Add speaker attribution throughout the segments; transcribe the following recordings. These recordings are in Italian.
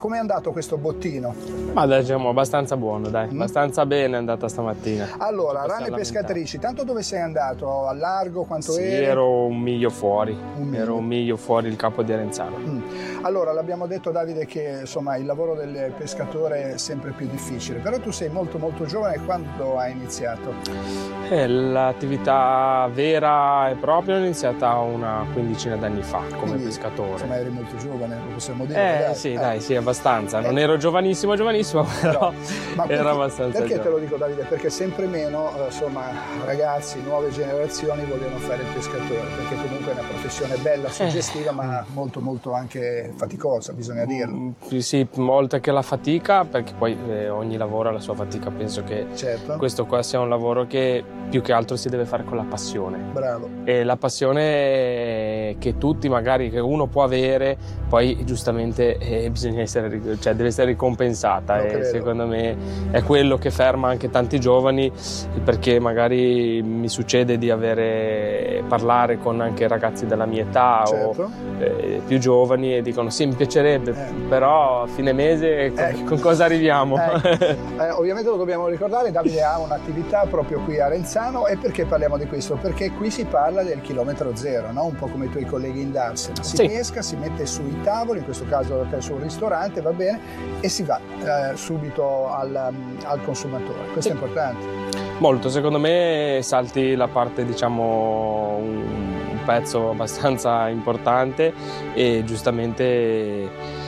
Speaker 1: Come è andato questo bottino?
Speaker 2: Ma diciamo abbastanza buono, dai, abbastanza bene è andata stamattina.
Speaker 1: Allora, rane pescatrici, tanto dove sei andato? A largo, quanto
Speaker 2: sì,
Speaker 1: eri?
Speaker 2: ero un miglio fuori, ero un miglio fuori il capo di Arenzano.
Speaker 1: Allora, l'abbiamo detto Davide che insomma il lavoro del pescatore è sempre più difficile, però tu sei molto giovane, quando hai iniziato?
Speaker 2: L'attività vera e propria è iniziata una quindicina d'anni fa come pescatore.
Speaker 1: Insomma eri molto giovane, lo possiamo dire?
Speaker 2: Sì, abbastanza. Non ero giovanissimo, però era abbastanza
Speaker 1: Perché
Speaker 2: giovane.
Speaker 1: Te lo dico Davide? Perché sempre meno ragazzi, nuove generazioni vogliono fare il pescatore, perché comunque è una professione bella, suggestiva, ma molto anche faticosa, bisogna dirlo.
Speaker 2: Sì, oltre che la fatica, perché poi ogni lavoro ha la sua fatica, penso che questo qua sia un lavoro che più che altro si deve fare con la passione.
Speaker 1: Bravo.
Speaker 2: E la passione che tutti magari, che uno può avere, poi giustamente deve essere ricompensata, e secondo me è quello che ferma anche tanti giovani, perché magari mi succede di parlare con anche ragazzi della mia età o più giovani e dicono sì, mi piacerebbe, però a fine mese con cosa arriviamo?
Speaker 1: Ovviamente lo dobbiamo ricordare, Davide ha un'attività proprio qui a Arenzano. E perché parliamo di questo? Perché qui si parla del chilometro zero, no? Un po' come i tuoi colleghi in Darsena. Si pesca, si mette sui tavoli, in questo caso da te su un ristorante, va bene, e si va subito al consumatore. Questo è importante.
Speaker 2: Molto, secondo me salti la parte, diciamo, un pezzo abbastanza importante e giustamente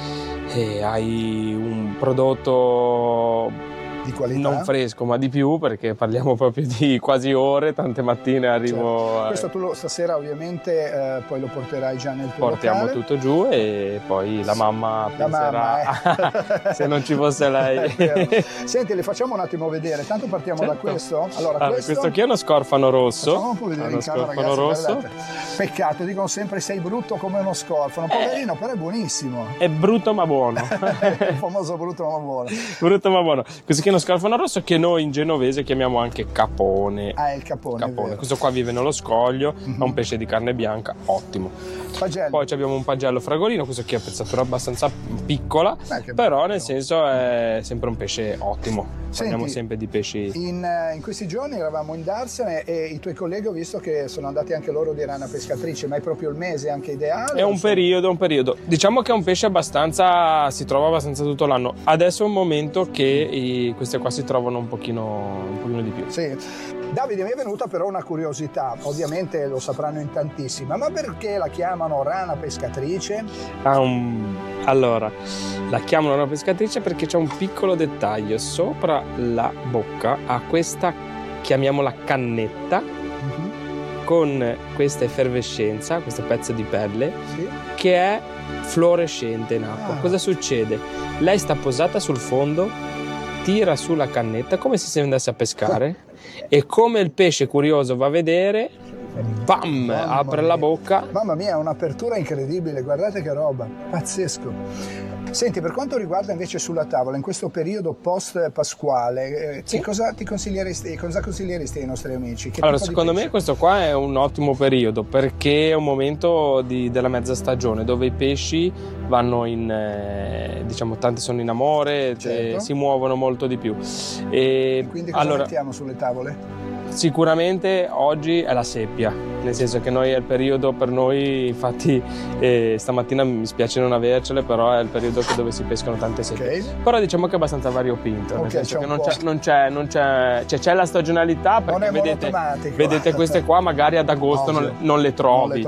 Speaker 2: hai un prodotto
Speaker 1: di qualità,
Speaker 2: non fresco ma di più, perché parliamo proprio di quasi ore, tante mattine arrivo.
Speaker 1: Questo tu stasera ovviamente poi lo porterai già nel tuo
Speaker 2: portiamo
Speaker 1: locale.
Speaker 2: Tutto giù e poi la mamma penserà se non ci fosse lei.
Speaker 1: Senti, le facciamo un attimo vedere, tanto partiamo da questo. Allora,
Speaker 2: questo qui è uno scorfano rosso.
Speaker 1: Facciamo un po' vedere in camera, ragazzi,
Speaker 2: rosso.
Speaker 1: Peccato, dicono sempre sei brutto come uno scorfano, poverino, però è buonissimo.
Speaker 2: È brutto ma buono.
Speaker 1: Il famoso brutto ma buono.
Speaker 2: Brutto ma buono. Questo qui è uno scorfano rosso che noi in genovese chiamiamo anche capone.
Speaker 1: Ah, è il capone.
Speaker 2: Questo qua vive nello scoglio, è un pesce di carne bianca, ottimo.
Speaker 1: Pagello.
Speaker 2: Poi abbiamo un pagello fragolino, questo qui è pezzatura abbastanza piccola, però nel senso è sempre un pesce ottimo. Parliamo sempre di pesci.
Speaker 1: In questi giorni eravamo in Darsena e i tuoi colleghi ho visto che sono andati anche loro di rana pescatrice, ma è proprio il mese anche ideale?
Speaker 2: È un periodo. Diciamo che è un pesce si trova abbastanza tutto l'anno. Adesso è un momento che queste qua si trovano un pochino di più.
Speaker 1: Sì. Davide, mi è venuta però una curiosità, ovviamente lo sapranno in tantissimi, ma perché la chiamano rana pescatrice?
Speaker 2: Allora, la chiamano rana pescatrice perché c'è un piccolo dettaglio: sopra la bocca ha questa, chiamiamola cannetta, con questa effervescenza, questo pezzo di pelle, che è fluorescente in acqua. Cosa succede? Lei sta posata sul fondo, tira sulla cannetta come se andasse a pescare e come il pesce curioso va a vedere, bam, apre la bocca.
Speaker 1: Mamma mia, è un'apertura incredibile, guardate che roba, pazzesco. Senti, per quanto riguarda invece sulla tavola, in questo periodo post-pasquale, cosa consiglieresti ai nostri amici?
Speaker 2: Allora, secondo me questo qua è un ottimo periodo, perché è un momento della mezza stagione dove i pesci vanno diciamo, tanti sono in amore, si muovono molto di più.
Speaker 1: Quindi cosa mettiamo sulle tavole?
Speaker 2: Sicuramente oggi è la seppia, nel senso che noi è il periodo per noi, infatti stamattina mi spiace non avercele, però è il periodo dove si pescano tante seppie. Però diciamo che è abbastanza variopinto, nel senso che c'è la stagionalità, perché vedete queste qua magari ad agosto non le trovi.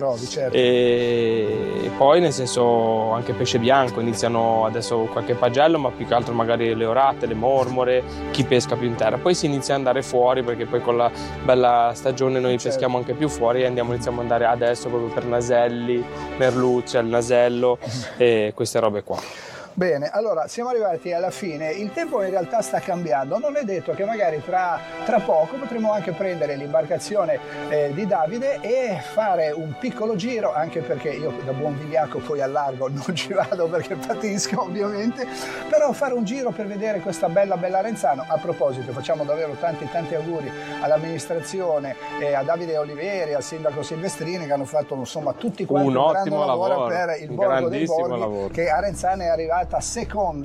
Speaker 2: E poi nel senso anche pesce bianco, iniziano adesso qualche pagello, ma più che altro magari le orate, le mormore, chi pesca più in terra. Poi si inizia ad andare fuori, perché poi con la bella stagione noi peschiamo anche più fuori e iniziamo ad andare adesso proprio per naselli, merluccia, il nasello e queste robe qua.
Speaker 1: Bene, allora siamo arrivati alla fine, il tempo in realtà sta cambiando, non è detto che magari tra poco potremo anche prendere l'imbarcazione di Davide e fare un piccolo giro, anche perché io da buon vigliacco poi al largo non ci vado perché patisco ovviamente, però fare un giro per vedere questa bella Arenzano. A proposito, facciamo davvero tanti auguri all'amministrazione, a Davide Oliveri, al sindaco Silvestrini, che hanno fatto insomma tutti quanti un grande lavoro per il borgo dei borghi, che Arenzano è arrivato arrivata seconda